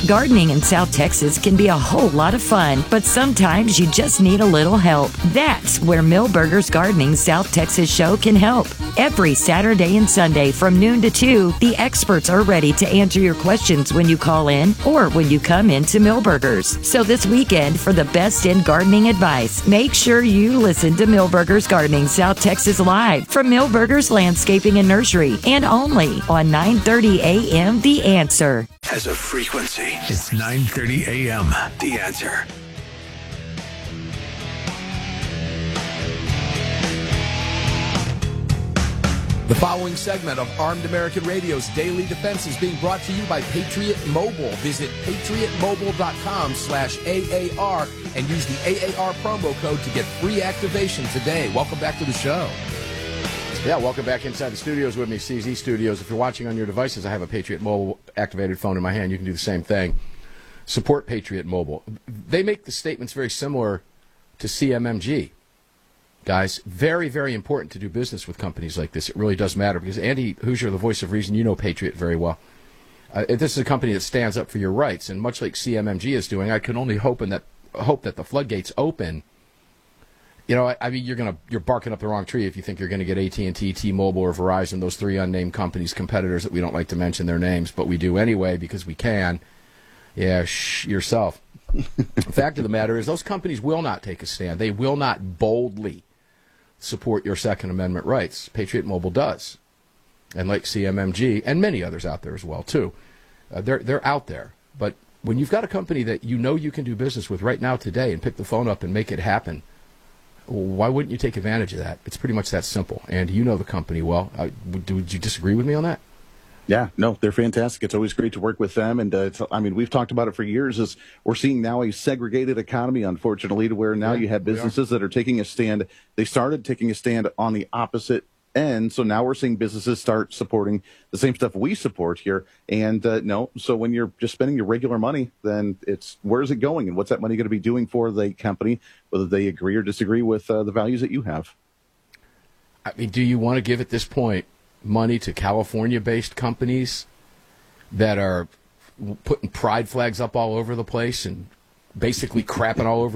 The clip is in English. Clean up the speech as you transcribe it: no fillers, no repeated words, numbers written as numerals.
Gardening in South Texas can be a whole lot of fun, but sometimes you just need a little help. That's where Millburgers Gardening South Texas show can help. Every Saturday and Sunday from noon to 2, the experts are ready to answer your questions when you call in or when you come into Millburgers. So this weekend, for the best in gardening advice, make sure you listen to Millburgers Gardening South Texas live from Millburgers Landscaping and Nursery, and only on 9:30 a.m. The Answer. Has a frequency. It's 9:30 a.m. The Answer. The following segment of Armed American Radio's Daily Defense is being brought to you by Patriot Mobile. Visit patriotmobile.com/AAR and use the AAR promo code to get free activation today. Welcome back to the show. Yeah, welcome back inside the studios with me, CZ Studios. If you're watching on your devices, I have a Patriot Mobile activated phone in my hand. You can do the same thing. Support Patriot Mobile. They make the statements very similar to CMMG. Guys, very, very important to do business with companies like this. It really does matter because Andy Hoosier, the voice of reason, you know Patriot very well. This is a company that stands up for your rights, and much like CMMG is doing, I can only hope that the floodgates open. You know, I mean, you're barking up the wrong tree if you think you're going to get AT&T, T-Mobile, or Verizon, those three unnamed companies, competitors that we don't like to mention their names, but we do anyway because we can. Yeah, yourself. The fact of the matter is those companies will not take a stand. They will not boldly support your Second Amendment rights. Patriot Mobile does. And like CMMG, and many others out there as well, too. They're out there. But when you've got a company that you know you can do business with right now today and pick the phone up and make it happen, why wouldn't you take advantage of that? It's pretty much that simple. And you know the company well. Would you disagree with me on that? Yeah, no, they're fantastic. It's always great to work with them. And, we've talked about it for years. As we're seeing now a segregated economy, unfortunately, to where now you have businesses that are taking a stand. They started taking a stand on the opposite end. So now we're seeing businesses start supporting the same stuff we support here. And so when you're just spending your regular money, then it's where is it going? And what's that money going to be doing for the company, whether they agree or disagree with the values that you have? I mean, do you want to give at this point money to California-based companies that are putting pride flags up all over the place and basically crapping all over